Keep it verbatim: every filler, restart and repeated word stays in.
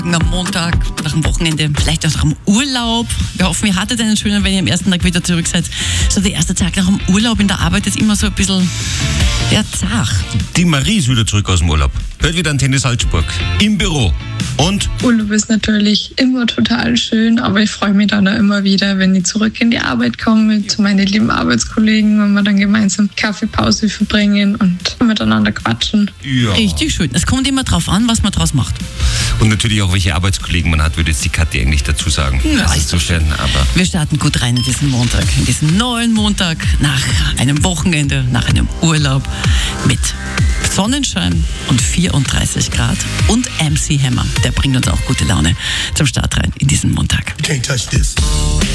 Am Montag, nach dem Wochenende, vielleicht auch nach dem Urlaub. Wir hoffen, ihr hattet einen schönen, wenn ihr am ersten Tag wieder zurück seid. So der erste Tag nach dem Urlaub in der Arbeit ist immer so ein bisschen, ja, zart. Die Marie ist wieder zurück aus dem Urlaub. Hört wieder Antenne Salzburg. Im Büro. Und? Urlaub ist natürlich immer total schön, aber ich freue mich dann auch immer wieder, wenn ich zurück in die Arbeit komme, zu meinen lieben Arbeitskollegen, wenn wir dann gemeinsam Kaffeepause verbringen und miteinander quatschen. Ja. Richtig schön. Es kommt immer drauf an, was man draus macht. Und natürlich auch, welche Arbeitskollegen man hat, würde jetzt die Kathi eigentlich dazu sagen. Ja, das ist so schön, aber... Wir starten gut rein in diesen Montag, in diesen neuen Montag, nach einem Wochenende, nach einem Urlaub mit Sonnenschein und vierunddreißig Grad und M C Hammer. Der bringt uns auch gute Laune zum Start rein in diesen Montag. Can't touch this.